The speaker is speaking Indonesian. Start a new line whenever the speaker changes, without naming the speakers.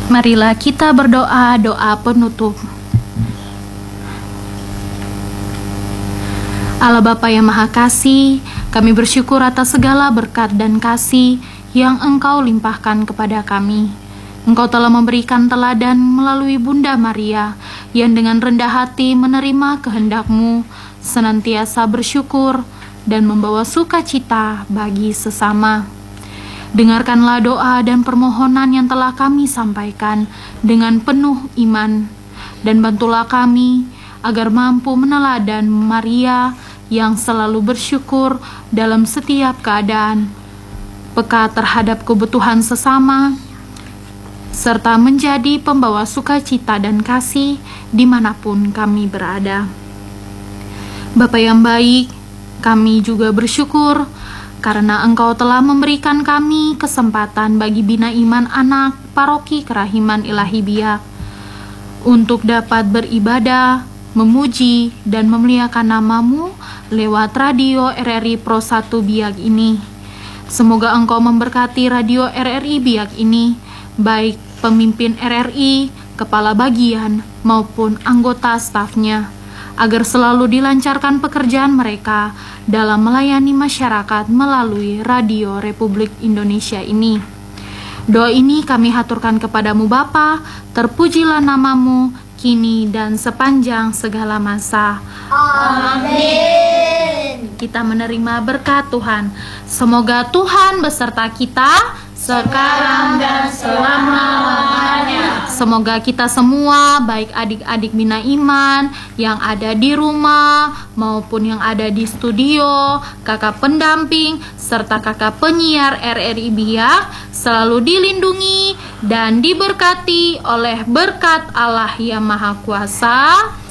Marilah kita berdoa doa penutup. Allah Bapa yang Maha Kasih, kami bersyukur atas segala berkat dan kasih yang Engkau limpahkan kepada kami. Engkau telah memberikan teladan melalui Bunda Maria yang dengan rendah hati menerima kehendak-Mu, senantiasa bersyukur dan membawa sukacita bagi sesama. Dengarkanlah doa dan permohonan yang telah kami sampaikan dengan penuh iman, dan bantulah kami agar mampu meneladan Maria yang selalu bersyukur dalam setiap keadaan, peka terhadap kebutuhan sesama, serta menjadi pembawa sukacita dan kasih dimanapun kami berada. Bapa yang baik, kami juga bersyukur karena Engkau telah memberikan kami kesempatan bagi Bina Iman Anak Paroki Kerahiman Ilahi Biak untuk dapat beribadah, memuji, dan memuliakan nama-Mu lewat radio RRI Pro 1 Biak ini. Semoga Engkau memberkati radio RRI Biak ini, baik pemimpin RRI, kepala bagian, maupun anggota stafnya, agar selalu dilancarkan pekerjaan mereka dalam melayani masyarakat melalui Radio Republik Indonesia ini. Doa ini kami haturkan kepadamu Bapa, terpujilah namamu, kini dan sepanjang segala masa. Amin. Kita menerima berkat Tuhan. Semoga Tuhan beserta kita sekarang dan selama-lamanya. Semoga kita semua, baik adik-adik Bina Iman yang ada di rumah maupun yang ada di studio, kakak pendamping, serta kakak penyiar RRI Biak, selalu dilindungi dan diberkati oleh berkat Allah yang Maha Kuasa.